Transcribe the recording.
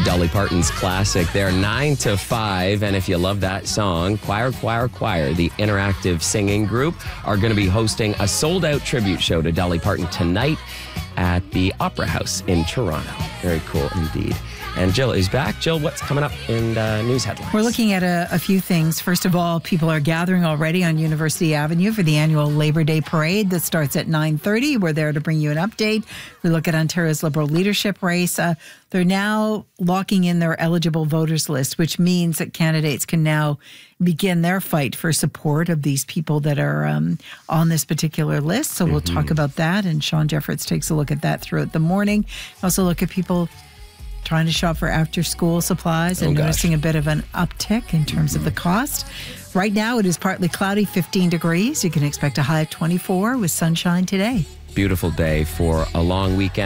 Dolly Parton's classic there, 9 to 5. And if you love that song, Choir, the interactive singing group, are going to be hosting a sold-out tribute show to Dolly Parton tonight at the Opera House in Toronto. Very cool indeed. And Jill is back. Jill, what's coming up in news headlines? We're looking at a few things. First of all, people are gathering already on University Avenue for the annual Labor Day Parade that starts at 9:30. We're there to bring you an update. We look at Ontario's Liberal leadership race. They're now locking in their eligible voters list, which means that candidates can now begin their fight for support of these people that are on this particular list. So we'll talk about that. And Sean Jeffords takes a look at that throughout the morning. Also look at people trying to shop for after-school supplies and noticing a bit of an uptick in terms of the cost. Right now, it is partly cloudy, 15 degrees. You can expect a high of 24 with sunshine today. Beautiful day for a long weekend.